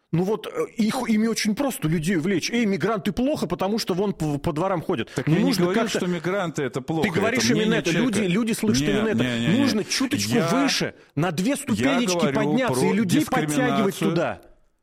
Ну вот ими очень просто людей увлечь. Мигранты плохо, потому что вон по дворам ходят. Так я не говорю, что мигранты это плохо. Ты говоришь именно это. Люди слышат именно это. Нужно чуточку выше, на 2 ступенечки подняться и людей подтягивать туда.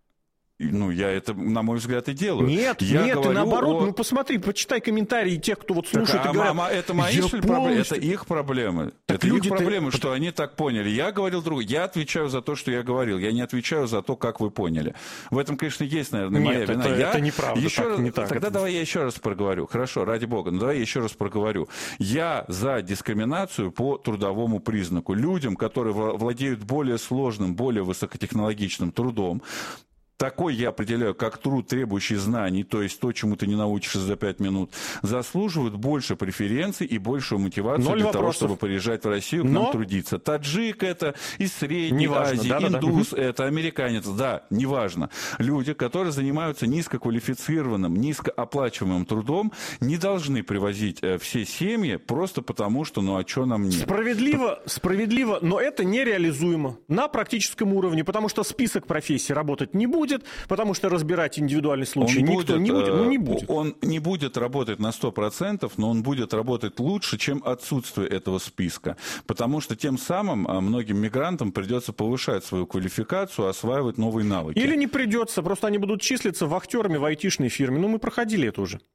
Ну, я это, на мой взгляд, и делаю. Нет, ты наоборот, ну посмотри, почитай комментарии тех, кто вот слушает и говорят... Это мои, что ли, проблемы? Это их проблемы. Это их проблемы, что они так поняли. Я говорил другое. Я отвечаю за то, что я говорил. Я не отвечаю за то, как вы поняли. В этом, конечно, есть, наверное, моя вина. Это неправда. Тогда давай я еще раз проговорю. Хорошо, ради бога, но давай я еще раз проговорю. Я за дискриминацию по трудовому признаку. Людям, которые владеют более сложным, более высокотехнологичным трудом, такой я определяю, как труд, требующий знаний, то есть то, чему ты не научишься за 5 минут, заслуживают больше преференций и большую мотивацию для того, чтобы приезжать в Россию к нам трудиться. Таджик это, из Средней Азии, индус это, американец, да, неважно. Люди, которые занимаются низкоквалифицированным, низкооплачиваемым трудом, не должны привозить все семьи просто потому, что ну а что нам нет. Справедливо, но это нереализуемо на практическом уровне, потому что список профессий работать не будет, потому что разбирать индивидуальный случай никто не будет. Он не будет работать на 100%, но он будет работать лучше, чем отсутствие этого списка. Потому что тем самым многим мигрантам придется повышать свою квалификацию, осваивать новые навыки. Или не придется, просто они будут числиться вахтерами в айтишной фирме. Ну, мы проходили это уже.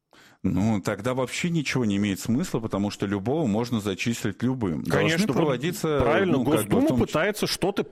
Ну, тогда вообще ничего не имеет смысла, потому что любого можно зачислить любым. Конечно, должны проводиться... Правильно, Госдума пытается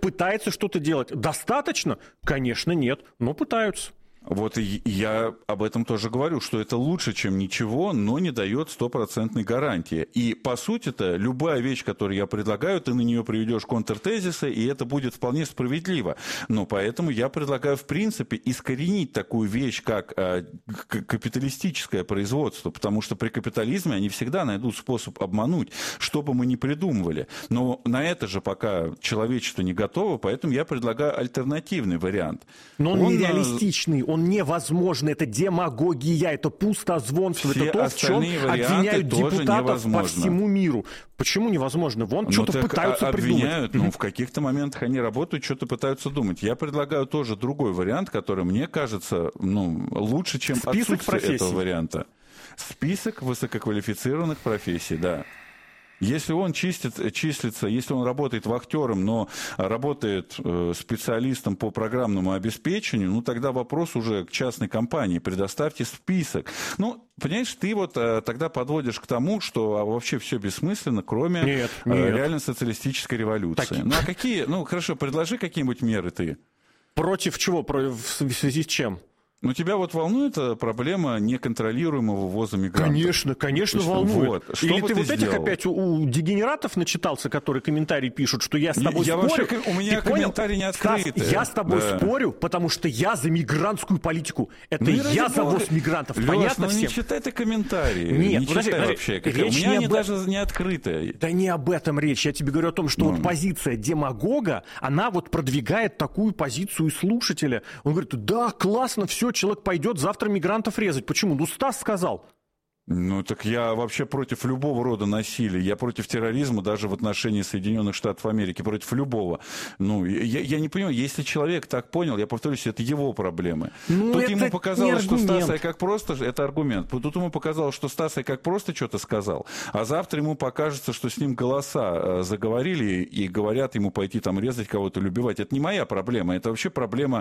что-то делать. Достаточно? Конечно, нет, но пытаются. Вот и я об этом тоже говорю, что это лучше, чем ничего, но не дает стопроцентной гарантии. И, по сути-то, любая вещь, которую я предлагаю, ты на нее приведешь контртезисы, и это будет вполне справедливо. Но поэтому я предлагаю, в принципе, искоренить такую вещь, как капиталистическое производство, потому что при капитализме они всегда найдут способ обмануть, что бы мы ни придумывали. Но на это же пока человечество не готово, поэтому я предлагаю альтернативный вариант. Но он нереалистичный, он невозможно, это демагогия, это пустозвонство, это то, в чем обвиняют депутатов по всему миру. Почему невозможно? Вон что-то пытаются обвиняют, придумать. В каких-то моментах они работают, что-то пытаются думать. Я предлагаю тоже другой вариант, который мне кажется лучше, чем отсутствие этого варианта. Список высококвалифицированных профессий, да. Если он числится, если он работает вахтером, но работает специалистом по программному обеспечению, ну тогда вопрос уже к частной компании. Предоставьте список. Ну, понимаешь, ты вот тогда подводишь к тому, что вообще все бессмысленно, кроме реально социалистической революции. Ну, а какие, хорошо, предложи какие-нибудь меры ты. Против чего? В связи с чем? Но тебя вот волнует проблема неконтролируемого ввоза мигрантов? Конечно, волнует. Вот. Или ты вот этих опять у дегенератов начитался, которые комментарии пишут, что я с тобой спорю? У меня комментарии не открыты. Стас, я с тобой спорю, потому что я за мигрантскую политику. Это я за ввоз мигрантов. Лёш, понятно всем? Не читай ты комментарии. Нет, не читай вообще. У меня они даже не открыты. Да не об этом речь. Я тебе говорю о том, что вот позиция демагога, она вот продвигает такую позицию слушателя. Он говорит, да, классно, все, человек пойдет завтра мигрантов резать. Почему? Ну, Стас сказал. Ну, так я вообще против любого рода насилия. Я против терроризма даже в отношении Соединенных Штатов Америки. Против любого. Ну, я не понимаю, если человек так понял, я повторюсь, это его проблемы. Тут ему показалось, что Стас как просто... Это аргумент. Тут ему показалось, что Стас как просто что-то сказал, а завтра ему покажется, что с ним голоса заговорили и говорят ему пойти там резать кого-то или убивать. Это не моя проблема. Это вообще проблема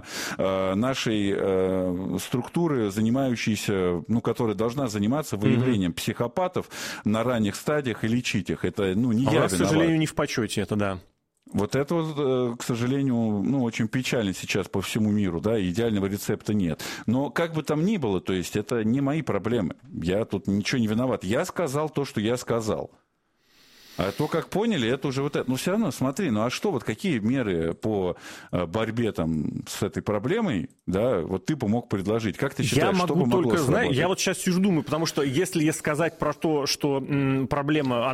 нашей структуры, занимающейся, которая должна заниматься выявлением психопатов на ранних стадиях и лечить их. Это, не я виноват. К сожалению, не в почете это, да. Вот это вот, к сожалению, очень печально сейчас по всему миру, да, идеального рецепта нет. Но как бы там ни было, то есть это не мои проблемы. Я тут ничего не виноват. Я сказал то, что я сказал. А то, как поняли, это уже вот это. Но все равно, смотри, а что, вот какие меры по борьбе там с этой проблемой, да, вот ты бы мог предложить? Как ты считаешь, что бы могло сработать? Я вот сейчас сижу, думаю, потому что если сказать про то, что проблема, она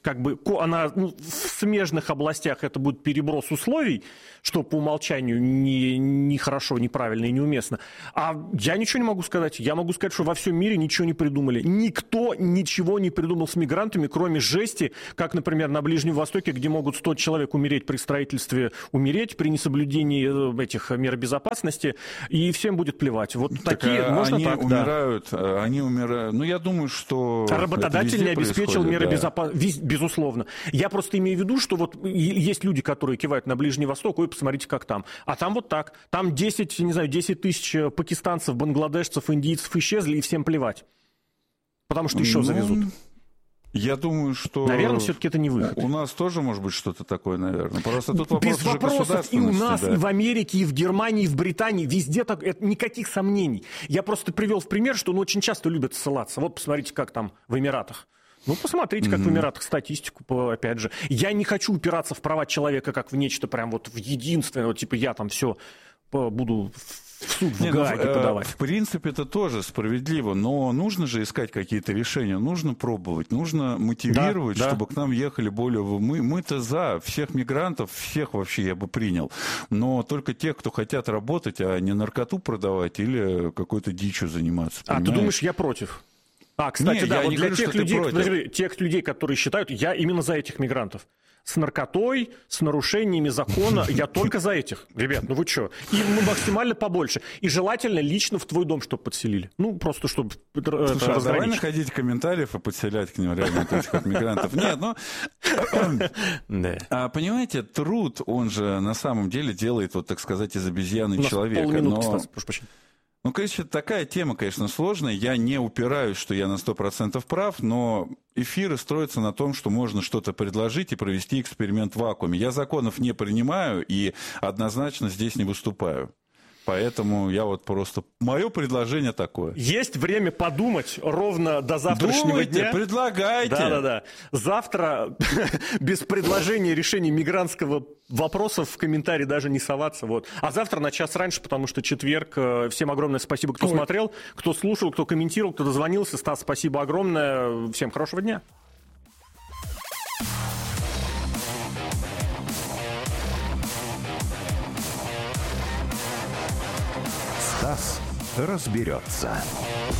как бы она в смежных областях это будет переброс условий, что по умолчанию не хорошо, неправильно и неуместно. А я ничего не могу сказать. Я могу сказать, что во всем мире ничего не придумали. Никто ничего не придумал с мигрантами, кроме жести, как, например, на Ближнем Востоке, где могут 100 человек умереть при строительстве, умереть при несоблюдении этих мер безопасности, и всем будет плевать. Вот так такие, можно они так, умирают, да. Они умирают. Ну, я думаю, что работодатель не обеспечил меры безопасности. Безусловно. Я просто имею в виду, что вот есть люди, которые кивают на Ближний Восток, ой, посмотрите, как там. А там вот так. Там 10 тысяч пакистанцев, бангладешцев, индийцев исчезли, и всем плевать. Потому что еще завезут. Я думаю, что... Наверное, все-таки это не выход. У нас тоже может быть что-то такое, наверное. Просто тут вопрос без вопросов и у нас, и в Америке, и в Германии, и в Британии. Везде так, это никаких сомнений. Я просто привел в пример, что очень часто любят ссылаться. Вот посмотрите, как там в Эмиратах. Ну, посмотрите, как в Эмиратах статистику, опять же. Я не хочу упираться в права человека как в нечто прям вот в единственное, вот типа я там все буду в суд в Гааге подавать. В принципе, это тоже справедливо, но нужно же искать какие-то решения, нужно пробовать, нужно мотивировать, чтобы к нам ехали более... Мы-то за всех мигрантов, всех вообще я бы принял, но только тех, кто хотят работать, а не наркоту продавать или какой-то дичью заниматься. Понимаешь? А ты думаешь, я против? Кстати, да, вот для тех людей, которые считают, я именно за этих мигрантов. С наркотой, с нарушениями закона, я только за этих. Ребят, ну вы что? И максимально побольше. И желательно лично в твой дом, чтобы подселили. Ну, просто чтобы разграничить. Давай находить комментариев и подселять к ним реально этих вот мигрантов. Нет, ну... Понимаете, труд, он же на самом деле делает, вот так сказать, из обезьяны человека. Полминутки, Стас, прошу прощения. Ну, конечно, такая тема, конечно, сложная. Я не упираюсь, что я на 100% прав, но эфиры строятся на том, что можно что-то предложить и провести эксперимент в вакууме. Я законов не принимаю и однозначно здесь не выступаю. Поэтому я вот просто... Мое предложение такое. Есть время подумать ровно до завтрашнего дня. Предлагайте. Да. Завтра без предложения решения мигрантского вопроса в комментарии даже не соваться. Вот. А завтра на час раньше, потому что четверг. Всем огромное спасибо, кто смотрел, кто слушал, кто комментировал, кто дозвонился. Стас, спасибо огромное. Всем хорошего дня. Стас разберется.